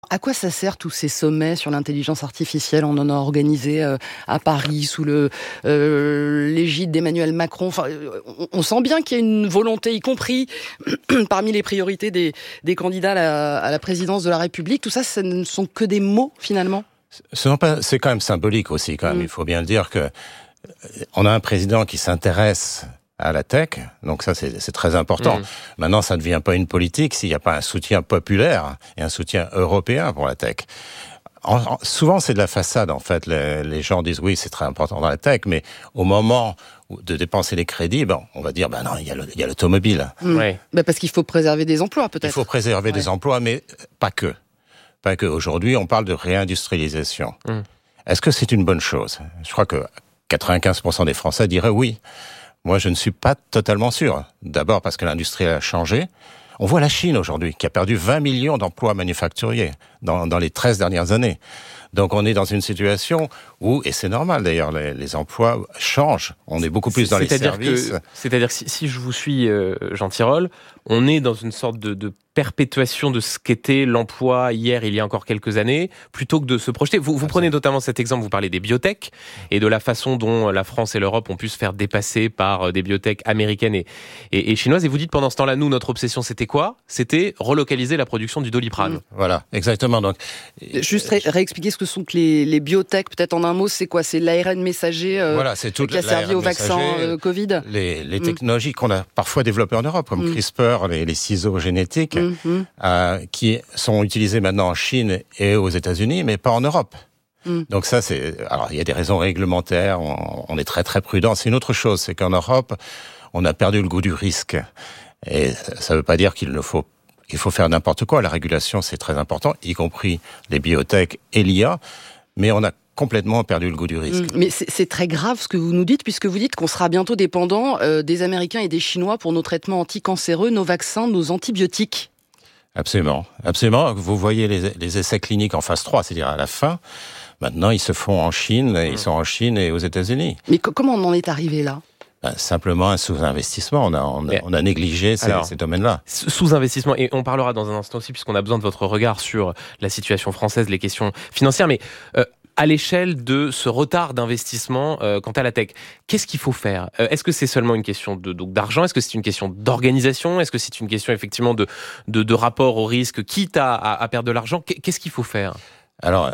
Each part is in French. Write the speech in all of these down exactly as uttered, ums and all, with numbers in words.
à quoi ça sert tous ces sommets sur l'intelligence artificielle? On en a organisé euh, à Paris sous le, euh, l'égide d'Emmanuel Macron. Enfin, on, on sent bien qu'il y a une volonté, y compris parmi les priorités des, des candidats à la, à la présidence de la République. Tout ça, ce ne sont que des mots, finalement. Ce n'est pas, c'est quand même symbolique aussi, quand même. Mmh. Il faut bien le dire que on a un président qui s'intéresse à la tech, donc ça c'est, c'est très important. Mmh. Maintenant, ça ne devient pas une politique s'il n'y a pas un soutien populaire et un soutien européen pour la tech. En, en, souvent, c'est de la façade, en fait. Les, les gens disent oui, c'est très important dans la tech, mais au moment de dépenser les crédits, ben, on va dire ben non, il y a, le, il y a l'automobile. Mmh. Ouais. Ben parce qu'il faut préserver des emplois, peut-être. Il faut préserver ouais. des emplois, mais pas que. Pas que. Aujourd'hui, on parle de réindustrialisation. Mmh. Est-ce que c'est une bonne chose? Je crois que quatre-vingt-quinze pour cent des Français diraient oui. Moi, je ne suis pas totalement sûr. D'abord parce que l'industrie a changé. On voit la Chine aujourd'hui qui a perdu vingt millions d'emplois manufacturiers dans, dans les treize dernières années. Donc on est dans une situation où, et c'est normal d'ailleurs, les, les emplois changent. On est beaucoup plus dans c'est, les services. Que, c'est-à-dire que si, si je vous suis, euh, Jean Tirole, on est dans une sorte de, de perpétuation de ce qu'était l'emploi hier, il y a encore quelques années, plutôt que de se projeter. Vous, vous prenez notamment cet exemple, vous parlez des biotech et de la façon dont la France et l'Europe ont pu se faire dépasser par des biotech américaines et, et, et chinoises. Et vous dites pendant ce temps-là, nous, notre obsession, c'était quoi? C'était relocaliser la production du Doliprane. Mmh. Voilà, exactement. Donc, juste ré- réexpliquer ce que sont que les, les biotech, peut-être en un mot, c'est quoi? C'est l'A R N messager euh, voilà, c'est qui a servi au vaccin euh, Covid. Les, les technologies mmh. qu'on a parfois développées en Europe, comme mmh. CRISPR, les, les ciseaux génétiques, mmh. euh, qui sont utilisés maintenant en Chine et aux États-Unis, mais pas en Europe. Mmh. Donc ça, c'est... Alors, il y a des raisons réglementaires, on, on est très très prudent. C'est une autre chose, c'est qu'en Europe, on a perdu le goût du risque. Et ça ne veut pas dire qu'il ne faut Il faut faire n'importe quoi. La régulation, c'est très important, y compris les biotech et l'I A. Mais on a complètement perdu le goût du risque. Mais c'est, c'est très grave ce que vous nous dites, puisque vous dites qu'on sera bientôt dépendant euh, des Américains et des Chinois pour nos traitements anticancéreux, nos vaccins, nos antibiotiques. Absolument. Absolument. Vous voyez les, les essais cliniques en phase trois, c'est-à-dire à la fin. Maintenant, ils se font en Chine, et ils sont en Chine et aux États-Unis. Mais co- comment on en est arrivé là ? Ben, simplement un sous-investissement. On a, on a, on a négligé ces, Alors, ces domaines-là. Sous-investissement, et on parlera dans un instant aussi, puisqu'on a besoin de votre regard sur la situation française, les questions financières, mais euh, à l'échelle de ce retard d'investissement euh, quant à la tech, qu'est-ce qu'il faut faire ? euh, Est-ce que c'est seulement une question de, donc, d'argent ? Est-ce que c'est une question d'organisation ? Est-ce que c'est une question effectivement de, de, de rapport au risque, quitte à, à, à perdre de l'argent ? Qu'est-ce qu'il faut faire ? Alors,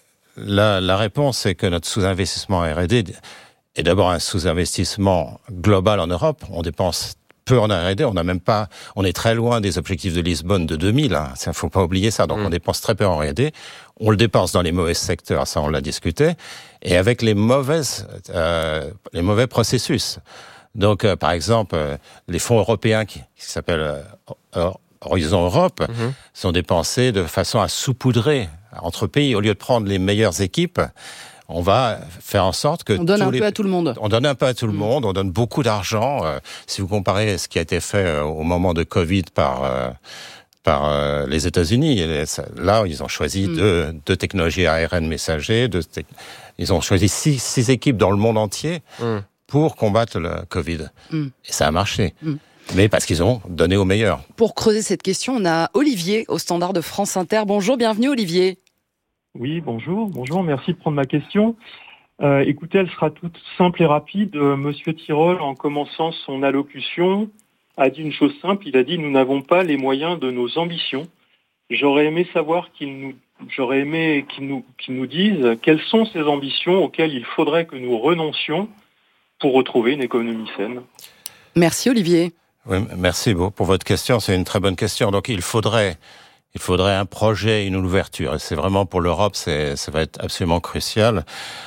la, la réponse, c'est que notre sous-investissement R et D est d'abord un sous-investissement global en Europe. On dépense peu en R et D, on n'a même pas, on est très loin des objectifs de Lisbonne de deux mille. Hein. Ça, faut pas oublier ça. Donc, mmh. on dépense très peu en R et D. On le dépense dans les mauvais secteurs, ça, on l'a discuté, et avec les mauvaises, euh, les mauvais processus. Donc, euh, par exemple, euh, les fonds européens qui, qui s'appellent euh, Horizon Europe mmh. sont dépensés de façon à saupoudrer entre pays. Au lieu de prendre les meilleures équipes, on va faire en sorte que... On donne un les... peu à tout le monde. On donne un peu à tout le monde, on donne beaucoup d'argent. Euh, si vous comparez ce qui a été fait euh, au moment de Covid par, euh, par euh, les États-Unis, là, ils ont choisi mm. deux, deux technologies A R N messager, deux te... ils ont choisi six, six équipes dans le monde entier mm. pour combattre le Covid. Mm. Et ça a marché. Mm. Mais parce qu'ils ont donné au meilleur. Pour creuser cette question, on a Olivier au standard de France Inter. Bonjour, bienvenue Olivier. Oui, bonjour, bonjour, merci de prendre ma question. Euh, écoutez, elle sera toute simple et rapide. Euh, Monsieur Tirole, en commençant son allocution, a dit une chose simple, il a dit « Nous n'avons pas les moyens de nos ambitions ». J'aurais aimé savoir qu'il nous, j'aurais aimé qu'il nous, qu'il nous dise quelles sont ces ambitions auxquelles il faudrait que nous renoncions pour retrouver une économie saine. Merci Olivier. Oui, merci pour votre question, c'est une très bonne question. Donc il faudrait... Il faudrait un projet, une ouverture. Et c'est vraiment pour l'Europe, c'est, ça va être absolument crucial.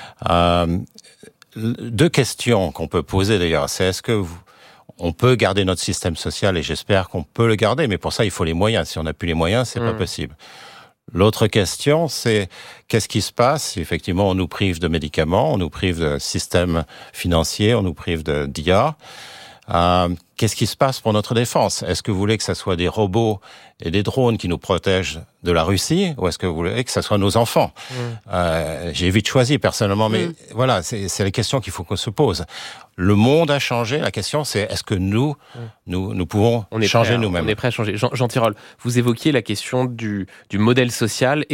Euh, deux questions qu'on peut poser d'ailleurs, c'est est-ce que vous, on peut garder notre système social, et j'espère qu'on peut le garder, mais pour ça il faut les moyens. Si on n'a plus les moyens, c'est mmh. pas possible. L'autre question, c'est qu'est-ce qui se passe si effectivement on nous prive de médicaments, on nous prive de systèmes financiers, on nous prive de d'I A. Euh, qu'est-ce qui se passe pour notre défense ? Est-ce que vous voulez que ça soit des robots et des drones qui nous protègent de la Russie, ou est-ce que vous voulez que ça soit nos enfants ? mmh. euh, J'ai vite choisi personnellement, mais mmh. voilà, c'est, c'est la question qu'il faut qu'on se pose. Le monde a changé. La question, c'est est-ce que nous, mmh. nous, nous pouvons on est changer prêt à, nous-mêmes ? On est prêt à changer. Jean, Jean Tirole, vous évoquiez la question du, du modèle social